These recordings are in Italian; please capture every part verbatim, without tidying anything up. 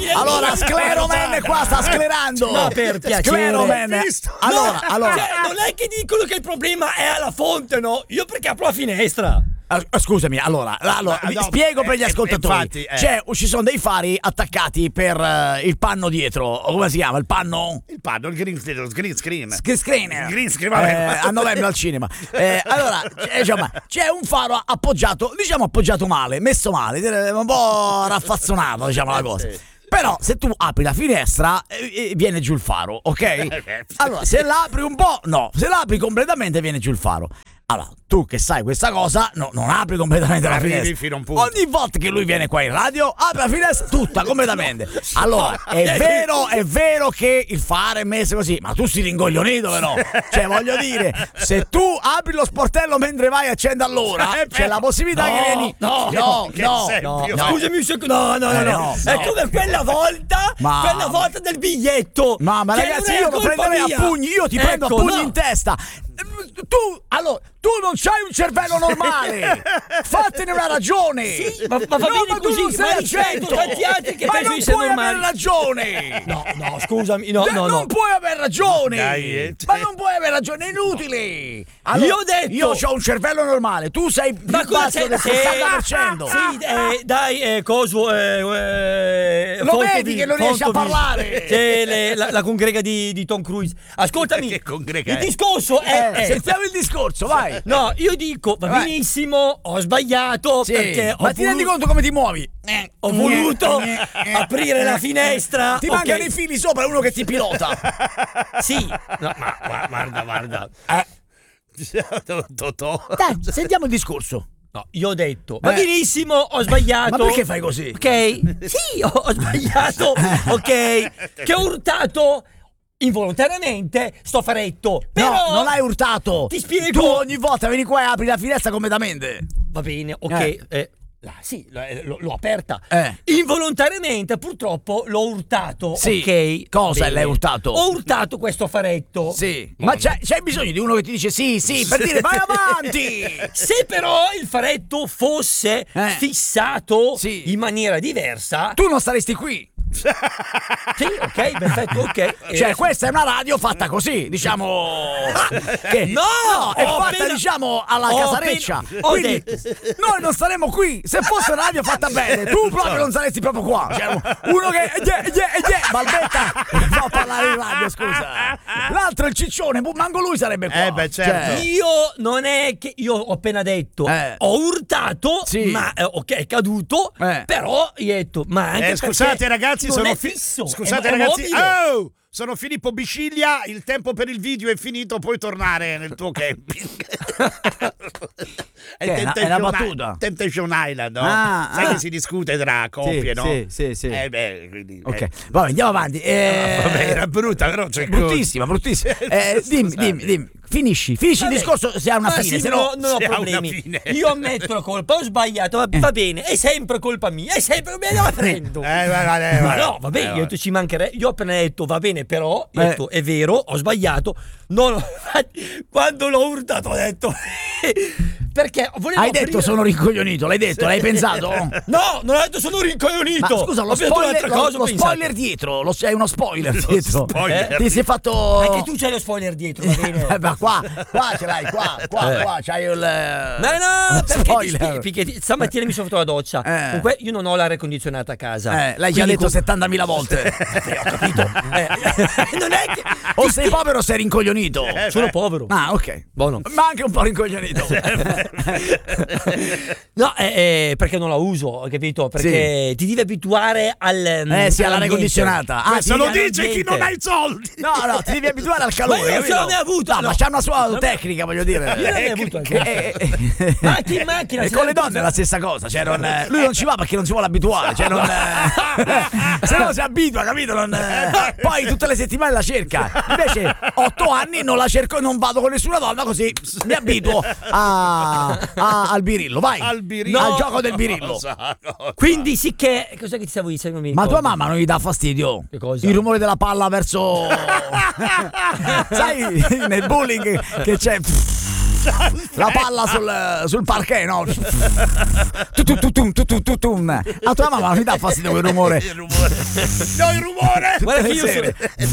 allora Scleroman qua sta sclerando. Ma per piacere. Scleroman. Allora, no, allora. Cioè, non è che dicono che il problema è alla fonte, no? Io perché apro la finestra. Uh, scusami, allora, allora no, spiego per gli eh, ascoltatori. infatti, eh. C'è, ci sono dei fari attaccati per uh, il panno dietro. O come si chiama? Il panno? Il panno, il green, il green screen. Screen screen. Il green screen, Eh, vabbè. a novembre al cinema. Eh, allora, c'è, diciamo, c'è un faro appoggiato, diciamo appoggiato male, messo male, un po' raffazzonato, diciamo la cosa. Però se tu apri la finestra eh, viene giù il faro, ok? Allora, se l'apri un po', no. Se l'apri completamente viene giù il faro. Allora, tu che sai questa cosa, no, non apri completamente la Arrivi finestra. fino a un punto. Ogni volta che lui viene qua in radio, apre la finestra tutta, completamente. Allora, è vero, è vero che il faro è messo così, ma tu sei ringoglionito però. Cioè, voglio dire, se tu apri lo sportello mentre vai a accendere all'ora, Eh, c'è la possibilità no, che vieni... no, no, che no, esempio. no. Scusami un secondo. No, no, no, Eh, no. no, È no. come quella volta, Ma- quella volta del biglietto. Ma, ma che ragazzi, non è io lo colpa prenderei mia. a pugni, io ti prendo a Ecco, pugni no. in testa. Tu, allora, tu non c'hai un cervello normale. Fatene una ragione. Sì, ma- ma va no, bene ma tu così, non sei ma rispetto attento. tanti altri che ma pensano non di essere puoi normali. aver ragione. No, no, scusami, no, Eh, no, non no. puoi aver ragione. Dai, eh. Ma non puoi aver ragione, è inutile. Io ho detto- io ho un cervello normale, tu sei più Ma cosa basso c'è? del sessanta per cento. Sì, eh, dai, eh, coso, eh, eh, Lo Fontoville, vedi che non riesci a Fontoville. parlare? C'è le- la, la congrega di, di Tom Cruise. Ascoltami, Che congrega il è? discorso è, Eh, è- sentiamo il discorso, vai. no, io dico, va Vai. benissimo, ho sbagliato Sì, perché ho ma ti rendi volu- conto come ti muovi? ho voluto aprire la finestra. Ti ok? mancano i fili sopra, uno che ti pilota. Sì, no, ma gua- guarda, guarda. Totò. Dai, sentiamo il discorso. No, io ho detto, va Eh. benissimo, ho sbagliato. Ma perché fai così? Ok? Sì, ho, ho sbagliato. Ok? Che ho urtato involontariamente sto faretto. Però No, non hai urtato. Ti spiego. Tu ogni volta vieni qua e apri la finestra completamente. Va bene, ok. Eh. eh, là, sì, l- eh, l'ho, l'ho aperta. Eh. Involontariamente, purtroppo, l'ho urtato. Sì. Ok? Cosa Bene. l'hai urtato? Ho urtato questo faretto. Sì. Ma c'hai, c'hai bisogno di uno che ti dice sì, sì, per dire vai avanti. Se però il faretto fosse Eh. fissato Sì. in maniera diversa, Tu non staresti qui. sì, ok, perfetto, ok. Cioè, Eh, questa è una radio fatta così, diciamo. Che, No, è ho fatta, appena- diciamo, alla ho casareccia. appena- ho Quindi, detto. noi non staremmo qui. Se fosse una radio fatta bene, tu proprio non saresti proprio qua. Cioè, uno che. Yeah, yeah, yeah, Balbetta fa parlare in radio, scusa. L'altro, il ciccione, manco lui sarebbe qua. Eh, beh, certo. Cioè, Io non è che io ho appena detto Eh. ho urtato, Sì. ma eh, ok, è caduto, Eh. però io ho detto, ma anche Eh, scusate perché ragazzi, non sono è fi- fisso, Scusate è, è ragazzi. mobile. Oh! Sono Filippo Bisciglia, il tempo per il video è finito, puoi tornare nel tuo camping. Che è una- è una battuta? I- Temptation Island, no? Ah, Sai ah. che si discute tra coppie, no? sì, sì, sì. Eh beh, quindi... Ok, eh. vabbè, andiamo avanti. Eh, Vabbè, era brutta, però c'è bruttissima, bruttissima. Eh, dimmi, Scusate. dimmi, dimmi. Finisci, finisci il Vabbè. discorso se ha una Ma fine, sì, se no, no. non ho se ha una problemi. fine. Io ammetto la colpa, ho sbagliato, va, va bene, è sempre colpa mia, è sempre me la prendo. Eh, va, va, va, Ma va. no, va bene, Eh, io ho va. detto ci mancherebbe. Io ho appena detto va bene, però io ho Eh. detto è vero, ho sbagliato. Non ho- quando l'ho urtato ho detto perché volevo Hai aprire- detto sono rincoglionito, l'hai detto, l'hai pensato? No, non ho detto sono rincoglionito. Ma scusa, lo Ho pensato spoiler, un'altra lo, cosa, ho lo pensato. spoiler dietro, lo sei uno spoiler dietro. spoiler. Eh, Ti sei fatto. Anche tu c'hai lo spoiler dietro, va bene? Eh, ma qua, qua ce l'hai, qua, qua, qua, c'hai il. Ma no, lo perché ti spoiler. spieghi? Perché stamattina mi sono fatto la doccia. Eh. Comunque io non ho l'aria condizionata a casa. Eh, l'hai già Quindi detto com- settantamila volte. Eh, ho capito. Eh, non è che O sei povero o sei rincoglionito. sono povero. Ah, ok. Buono. Ma anche un po' rincoglionito. No, eh, eh, perché non la uso, hai capito? Perché ti devi abituare al Eh sì, all'aria all'ambiente. condizionata. Ah, Questo sì, lo all'ambiente. dice chi non ha i soldi. No, no, ti devi abituare al calore. Ma io capito? ce l'ho mai avuto, No, no. ma c'ha una sua tecnica, voglio dire. Io non ho mai avuto Eh, eh, eh. Ma anche in macchina, E se con le la- donne è la stessa cosa. Cioè non, eh, lui non ci va perché non si vuole abituare. Cioè non, eh, se no si abitua, capito? Non, eh, poi tutte le settimane la cerca. Invece, otto anni non la cerco, non vado con nessuna donna, così mi abituo a, a- al birillo. Vai, Al birillo. al gioco del birillo. Cosa? Quindi sì che cosa che ti stavo dicendo? Non mi Ma tua ricordo. mamma non gli dà fastidio? Che cosa? Il rumore della palla verso. Sai, nel bowling che c'è. la palla sul, sul parquet, no? Tutum, tutum, tutum. A tua mamma non mi dà fastidio quel rumore. Il rumore. No, il rumore. Guarda che io Sere.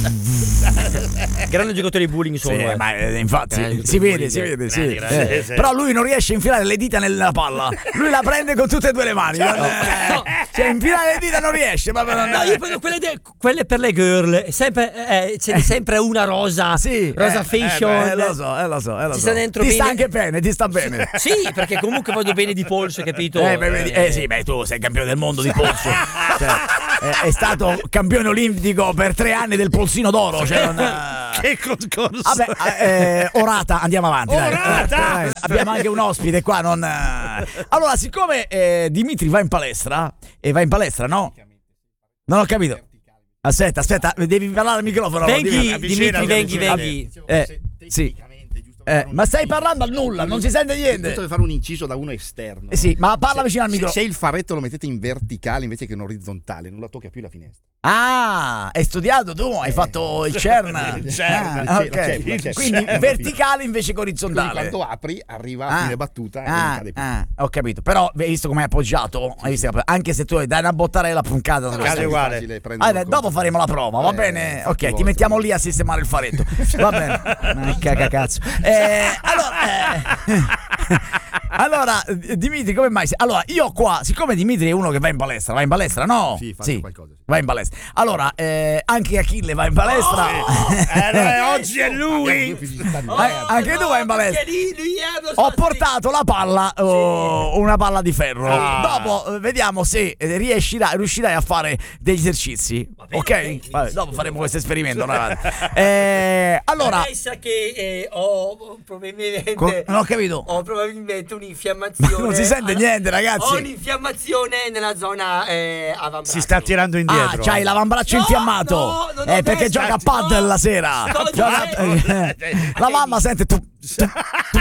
sono grande giocatore di bowling sono. Sì, eh. ma eh, infatti Eh, si vede, bowling, si vede, sì. grandi, grandi, Eh, sì. Però lui non riesce a infilare le dita nella palla. Lui la prende con tutte e due le mani. Non- No. Cioè, infilare le dita non riesce, ma non No, io prendo quelle, de- quelle per le girl, sempre, eh, ce n'è sempre una rosa, Sì, rosa eh, fashion. Eh, lo so, eh, lo so, eh, lo Ci so. sta dentro ti bene. sta anche bene, ti sta bene. Sì, perché comunque vado bene di polso, capito? Eh, beh, vedi- eh, sì, beh, tu sei campione del mondo di polso. Cioè, è, è stato campione olimpico per tre anni del polsino d'oro. Cioè, non, eh, Che concorso. Vabbè, eh, orata, andiamo avanti. dai. Orata! Eh, abbiamo anche un ospite qua. Non, eh. Allora, siccome eh, Dimitri va in palestra, e va in palestra, no? Non ho capito. Aspetta, aspetta, devi parlare al microfono. Venghi, Dimmi- avvicina, Dimitri, venghi, avvicina. venghi. Eh, sì. Eh, ma stai parlando al nulla, non si sente Giusto niente. per fare un inciso da uno esterno. Eh sì, ma parla Se- vicino al se- microfono. Se il faretto lo mettete in verticale invece che in orizzontale, non la tocca più la finestra. Ah, hai studiato tu, hai fatto il CERN. Il CERN, Ah, il ok. CERN, il CERN. Quindi verticale invece che Quindi orizzontale. quando apri, arriva Ah, a fine battuta e non ah, cade più. ah, ho capito. Però hai visto come hai appoggiato? Hai visto? Anche se tu dai una bottarella puncata. Però Cade è uguale. facile prenderlo Ah, dai, con- dopo faremo la prova, va Eh, bene? fatti Ok, ti vostri. mettiamo lì a sistemare il faretto. Va bene. Ma caga cazzo. Eh, allora, eh, allora, eh, Dimitri, come mai? sei- Allora, io qua, siccome Dimitri è uno che va in palestra, va in palestra, no? Sì, faccio qualcosa, sì. Va in palestra. Allora, eh, anche Achille va in palestra. Eh, eh, oggi è Abbiamo due lui. fisicità Ah, diverse. anche tu vai in palestra. Perché lì lui è uno Ho spazio- portato la palla, oh, una palla di ferro. Ah. Dopo eh, vediamo se eh, riuscirai, riuscirai a fare degli esercizi. bene, Ok? ok. Vabbè, dopo faremo questo esperimento. andare avanti. Eh, allora, Lei sa che eh, ho probabilmente co- non ho capito. ho probabilmente un'infiammazione. Non si sente alla- niente, ragazzi. Ho un'infiammazione nella zona eh, avambraccio. Si sta tirando Ah, indietro. c'hai l'avambraccio No, infiammato. no, non eh, ho perché detto. gioca a paddle No, la sera. sto Gioca- dicendo. la mamma sente tu, tu, tu, tu,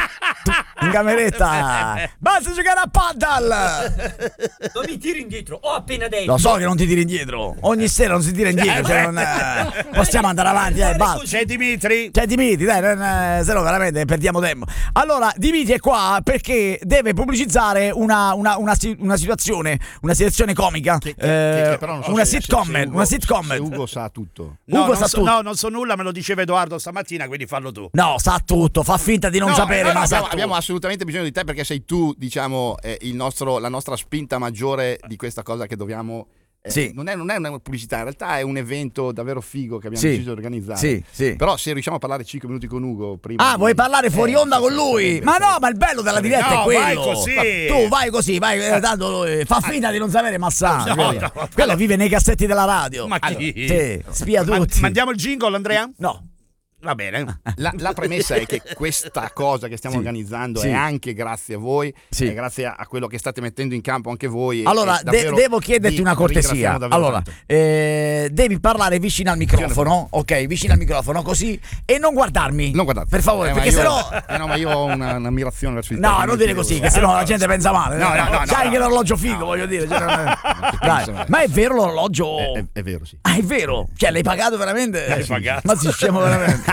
in cameretta. Basta giocare a paddle. Non mi tiro indietro, ho appena detto. Lo so che non ti tiri indietro. Ogni sera non si tira indietro. Cioè non, eh, possiamo andare avanti, eh, basta. C'è Dimitri. Cioè Dimitri, dai, non, eh, se no veramente perdiamo tempo. Allora, Dimitri è qua perché deve pubblicizzare una, una, una, si- una situazione, una situazione comica. Che- che- eh, che però non so una se- sitcom, se- se Ugo- una sitcom. se Ugo sa tutto. No, Ugo non sa so, tutto. no, non so nulla, me lo diceva Edoardo stamattina, quindi fallo tu. No, sa tutto, fa finta di non No, sapere, eh, no, ma sa abbiamo, tutto. abbiamo assolutamente bisogno di te perché sei tu, diciamo, eh, il nostro, la nostra spinta maggiore di questa cosa che dobbiamo. eh, Sì. non, è, non è una pubblicità, in realtà è un evento davvero figo che abbiamo Sì. deciso di organizzare. Sì, sì. Però se riusciamo a parlare cinque minuti con Ugo prima. Ah, di- vuoi parlare fuori eh, onda sì, con sì, lui? sarebbe- Ma no, ma il bello della diretta No, è quello. vai così. Tu vai così, vai, eh, tanto lui fa finta di non sapere, ma sa. No, quello, no, no. quello vive nei cassetti della radio. Ma chi? Sì, spia Ma- tutti. mandiamo il jingle, Andrea? No. Va bene. La, la premessa è che questa cosa che stiamo Sì. organizzando Sì. è anche grazie a voi, Sì. è grazie a quello che state mettendo in campo anche voi. e- Allora, e de- davvero devo chiederti vi una cortesia. ringraziamo davvero Allora, tanto. eh, devi parlare vicino al microfono, ok? Vicino al microfono, così, e non guardarmi. Non guardate. Per favore, Eh, ma perché io- sennò. eh, no, ma io ho una- un'ammirazione verso il No, tecnico, non dire devo- così, che sennò la gente pensa male. No, no, no, no, Sai no. che l'orologio figo, No. voglio dire. Cioè, non è- che Dai, penso? ma è vero l'orologio? È, è- è vero, sì. Ah, è vero? Cioè, l'hai pagato veramente? L'hai pagato. Ma si scemo veramente.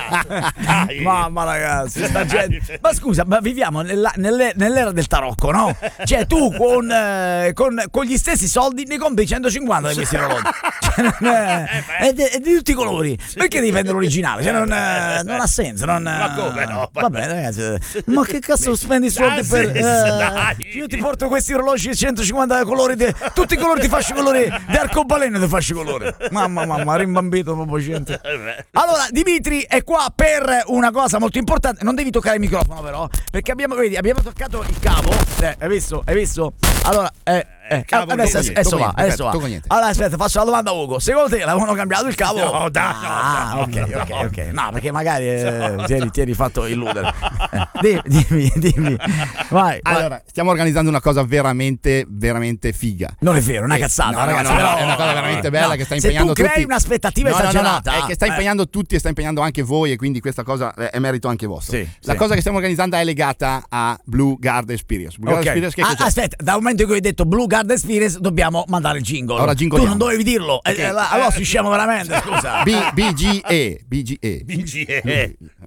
Dai. Mamma ragazzi, sta gente. Ma scusa, ma viviamo nella- nelle- nell'era del tarocco, no? Cioè, tu con, eh, con, con gli stessi soldi ne compri centocinquanta di questi orologi. Cioè, non è- è, di- è di tutti i colori. Perché devi prendere l'originale? Cioè, non, eh, non ha senso. Non, Ma come no? Va bene, ragazzi. Ma che cazzo spendi i soldi Dai, per. sì, eh, dai. io ti porto questi orologi di centocinquanta colori, di- tutti i colori ti faccio colori di arcobaleno, ti faccio colore. Mamma, mamma, rimbambito proprio gente. Allora, Dimitri è qua per una cosa molto importante. Non devi toccare il microfono, però, perché abbiamo, vedi, abbiamo toccato il cavo. Eh, hai visto? Hai visto? Allora, eh, eh, cavo, adesso, tocco niente, adesso tocco va, niente, adesso va. tocco niente. Allora, aspetta, faccio la domanda a Ugo. Secondo te l'avevano cambiato il cavo? No, dai, no, Ah, no, ok, no, ok, no. ok. No, perché magari eh, ti, eri, ti eri fatto illudere. Eh, dimmi, dimmi, dimmi. Vai, vai. Allora, stiamo organizzando una cosa veramente, veramente figa. Non è vero, è una Eh, cazzata, no, no, ragazzi. no, però- è una cosa veramente bella No, che sta se impegnando tu crei tutti. un'aspettativa No, no, no, no, esagerata, è che sta eh. impegnando tutti e sta impegnando anche voi, e quindi questa cosa è, è merito anche vostro. Sì, La sì. cosa che stiamo organizzando è legata a Blue Guard Experience. Blue Guard Ok. Experience che Ah, cos'è? aspetta, dal momento in cui hai detto Blue Guard Experience dobbiamo mandare il jingle. Ora tu jingliamo. non dovevi dirlo. Eh, Ok. eh, allora si scemo veramente, scusa. B- BGE, BGE. B G E.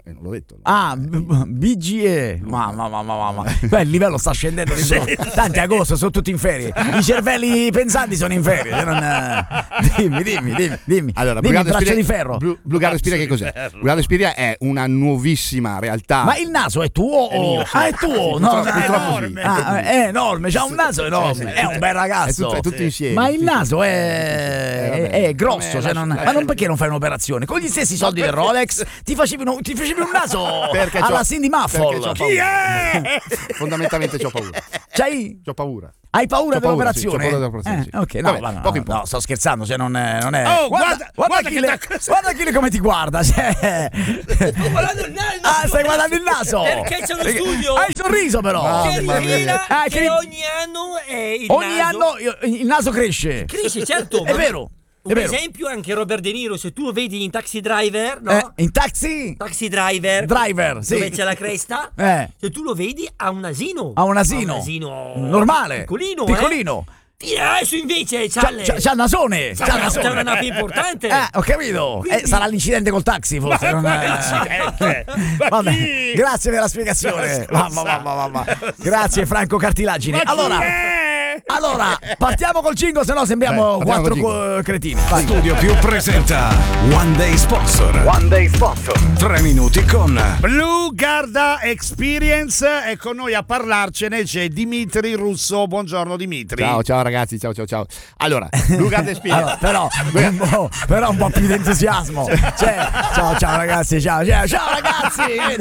Eh, non l'ho detto. Ah, B G E. Mamma, mamma, mamma. Beh, il livello sta scendendo di più. Tanti agosto sono tutti in ferie. I cervelli pensanti sono in ferie. Se non, eh, Dimmi, dimmi, dimmi, dimmi. Allora, dimmi, Blue braccio Garden di Spirit- ferro. Blue, Blue Garden Spirit che cos'è? Blue Garden Spirit è una nuovissima realtà. Ma il naso è tuo o... Ah, è tuo? No, purtroppo- no, purtroppo è sì. enorme. Ah, è enorme, c'ha un naso enorme. È un bel È ragazzo. tutto, è tutto insieme. Ma il Sì, naso sì. è, Eh, vabbè. è, è grosso, Vabbè, cioè non- lascia- ma non perché non fai un'operazione? Con gli stessi soldi del Rolex ti facevi, uno- ti facevi un naso Perché alla c'ho- Cindy perché Muffle. c'ho Chi è? Fondamentalmente c'ho paura. C'hai, C'ho paura. hai paura C'ho paura, dell'operazione? sì, c'ho paura dell'operazione, sì. Eh, ok, no, Vabbè, va, no, poco no, importa. no, sto scherzando, cioè non è... Non è... Oh, guarda- guarda chi che le- da- guarda chi le- come ti guarda. Cioè... Sto guardando il naso. Ah, stai guardando il naso? Perché c'è uno studio Hai il sorriso però. che mamma mia. rivela Ah, che che- ogni anno è il Ogni naso anno io- il naso cresce. cresce, certo. È ma- vero, è Un vero. esempio anche Robert De Niro, se tu lo vedi in Taxi Driver, no? Eh, in taxi? Taxi Driver. Driver, sì. Dove c'è la cresta. Eh. Se tu lo vedi ha un asino. Ha un asino. Ha un asino Normale. Piccolino, Piccolino. Eh. Adesso invece c'ha, C'ha, le- c'ha, c'ha il nasone. c'ha C'ha il una- nasone. c'ha una nave importante. Eh, ho capito. Quindi- Eh, sarà l'incidente col taxi, forse. Ma non quale è- incidente? Ma Vabbè, chi? grazie per la spiegazione. Ma Mamma, mamma, mamma. Grazie, Franco Cartilagini. Ma chi Allora, è? allora, partiamo col cinque, se no sembriamo Beh, partiamo quattro col jingle. co- cretini. Vai. Studio Più presenta One Day Sponsor. One Day Sponsor. Tre minuti con Blue Garda Experience e con noi a parlarcene c'è Dimitri Russo. Buongiorno Dimitri. Ciao, ciao ragazzi, ciao, ciao, ciao. Allora, Blue Garden Spirit. Allora, però, un po', però un po' più di entusiasmo. Cioè, ciao, ciao ragazzi, ciao, ciao, ciao ragazzi.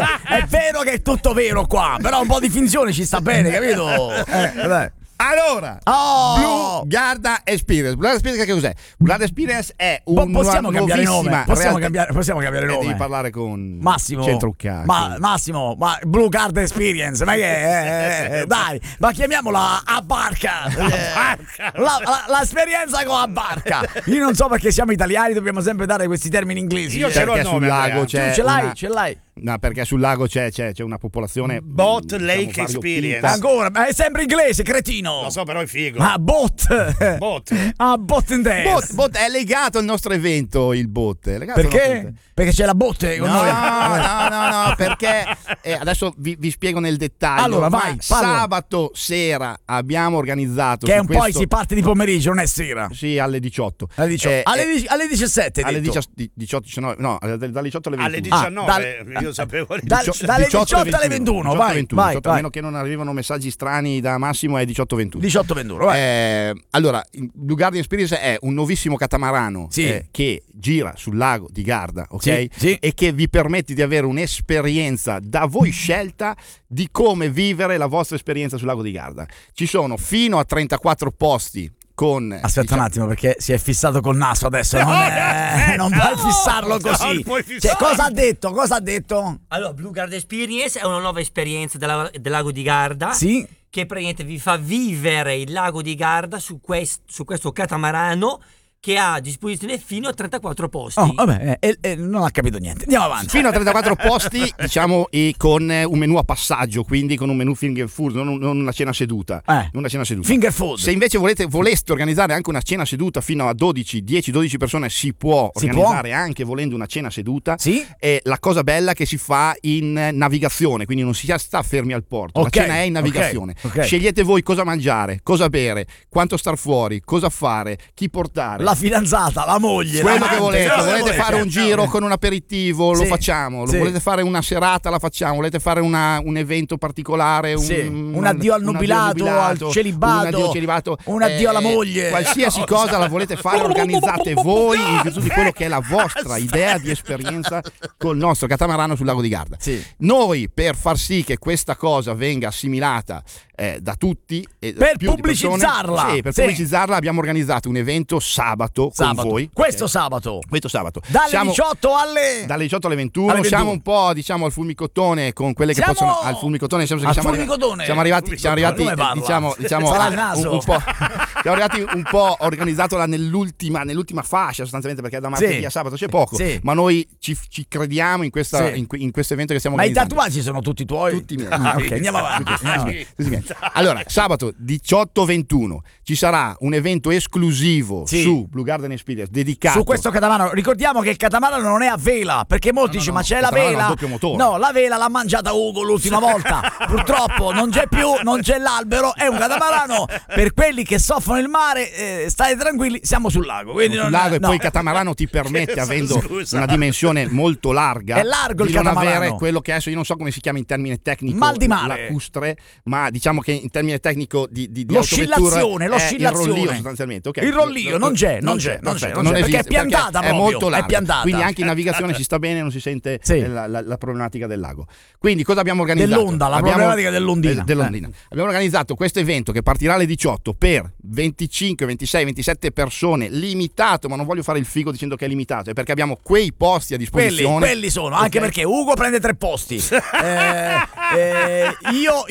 È vero che è tutto vero qua, però un po' di finzione ci sta bene, capito? Eh, dai. Allora, Oh! Blue Garda Experience. Blue Garda Experience che cos'è? Blue Garda Experience è Po- un possiamo cambiare nome? Possiamo realtà- cambiare, possiamo cambiare Eh, nome? devi parlare con Massimo. Centro un cacchio. Ma Massimo, ma Blue Card Experience, ma che è? Eh, eh, dai, ma chiamiamola a barca. Eh, la, la- l'esperienza con a barca. Io non so perché siamo italiani, dobbiamo sempre dare questi termini inglesi. Io ce l'ho Perché il sul nome, lago Andrea. c'è Tu ce l'hai, una- ce l'hai. No, perché sul lago c'è, c'è, c'è una popolazione Boat diciamo, Lake variopinta. Experience. Ancora, ma è sempre inglese, cretino. Lo so, però è figo. Ah, bot. Bot. Ah, bot in dance. Boat, boat è legato al nostro evento il boat. È legato al nostro Perché? evento. Perché c'è la botte con No, noi. no, no, no, perché eh, adesso vi, vi spiego nel dettaglio. Allora, ma vai, parla. sabato sera abbiamo organizzato Che è su un po' questo- si parte di pomeriggio, non è sera. Sì, alle diciotto. Alle diciotto. Eh, alle, eh, dici- alle diciassette. hai alle detto. diciotto, diciotto, diciannove, no, dalle diciotto alle Alle ventuno. diciannove, Ah, io sapevo. da- Dicio- dalle diciotto alle ventuno, diciotto vai, ventuno, vai, diciotto, vai. a meno che non arrivano messaggi strani da Massimo è diciotto ventuno. diciotto ventuno, vai. Eh, allora, il Blue Garden Experience è un nuovissimo catamarano Sì. eh, che gira sul lago di Garda, ok? Sì, sì. E che vi permette di avere un'esperienza da voi scelta di come vivere la vostra esperienza sul lago di Garda. Ci sono fino a trentaquattro posti con Aspetta diciamo- un attimo perché si è fissato col naso adesso. Non, è- non puoi fissarlo no, così. non puoi Cioè, fissarlo. cosa ha detto? Cosa ha detto? Allora, Blue Garden Experience è una nuova esperienza della- del lago di Garda. Sì. Che praticamente vi fa vivere il lago di Garda su, quest- su questo catamarano che ha a disposizione fino a trentaquattro posti. Oh, vabbè, eh, eh, non ha capito niente. Andiamo avanti. fino a trentaquattro posti, diciamo, e con eh, un menù a passaggio, quindi con un menù finger food, non, non una cena seduta. Eh. Non una cena seduta. Finger food. Se invece volete, voleste organizzare anche una cena seduta fino a dodici, dieci dodici persone, si può Si organizzare anche volendo una cena seduta. Sì. E la cosa bella è che si fa in eh, navigazione, quindi non si sta fermi al porto. Ok, La cena è in navigazione. ok, ok. Scegliete voi cosa mangiare, cosa bere, quanto star fuori, cosa fare, chi portare. La fidanzata, la moglie. Quello l'amante, che volete, quello che volete fare un giro con un aperitivo, lo Sì, facciamo. Lo sì. volete fare una serata, la facciamo. Volete fare una- un evento particolare, un, Sì, un addio al nubilato, al celibato, un addio al celibato, un addio alla moglie. Qualsiasi cosa la volete fare, organizzate voi in virtù di quello che è la vostra idea di esperienza col nostro catamarano sul lago di Garda. Sì. Noi, per far sì che questa cosa venga assimilata eh, da tutti e da Per più di persone- pubblicizzarla. sì, per Sì. pubblicizzarla abbiamo organizzato un evento sabato, Sabato. con voi. Questo Ok? sabato. Questo sabato. Dalle Siamo- diciotto alle... dalle diciotto alle ventuno, Alle ventuno. siamo un po' diciamo al fulmicotone con quelle che Siamo possono al fulmicotone, nel senso che al siamo, arri- fulmicotone. siamo arrivati siamo arrivati Come parla? diciamo diciamo Sarà a- il naso. un, un po' siamo arrivati un po' organizzato là nell'ultima, nell'ultima fascia sostanzialmente, perché da martedì Sì. a sabato c'è poco, Sì. ma noi ci, ci crediamo in, questa, Sì. in, in questo evento che stiamo Ma i organizzando. tatuaggi sono tutti tuoi? Tutti miei. Ah, ok, andiamo avanti. andiamo avanti. Tutti miei. Allora, sabato diciotto ventuno ci sarà un evento esclusivo Sì. su Blue Garden Experience dedicato Su questo catamarano, ricordiamo che il catamarano non è a vela, perché molti No, no, dicono no, ma c'è il la catamarano vela. ha doppio motore. No, la vela l'ha mangiata Ugo l'ultima volta. Purtroppo non c'è più, non c'è l'albero, è un catamarano per quelli che soffrono il mare, eh, state tranquilli, siamo sul lago. Quindi sul non, lago e no. poi il catamarano ti permette, avendo Scusa. una dimensione molto larga, È largo di il non catamarano. avere quello che adesso io non so come si chiama in termine tecnico, Mal di mare. lacustre, ma diciamo che in termine tecnico di, di, di L'oscillazione, autovetture è l'oscillazione. il rollio sostanzialmente. ok. Il rollio non c'è, non c'è, non c'è, perfetto, non c'è, perché esiste, è piantata è proprio, molto è largo. piantata. Quindi anche in navigazione si sta bene, non si sente Sì. eh, la, la- la problematica del lago. Quindi cosa abbiamo organizzato? Dell'onda, la Abbiamo- problematica dell'ondina. eh, dell'ondina. Abbiamo organizzato questo evento che partirà alle diciotto per venticinque, ventisei, ventisette persone, limitato, ma non voglio fare il figo dicendo che è limitato, è perché abbiamo quei posti a Quelli, disposizione. quelli sono, anche Ok? perché Ugo prende tre posti. Eh, eh, io,